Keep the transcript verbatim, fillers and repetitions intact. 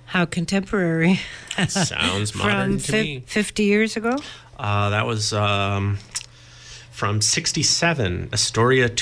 How contemporary. Sounds modern From to fi- me. fifty years ago? Uh, that was um, from sixty-seven, Astoria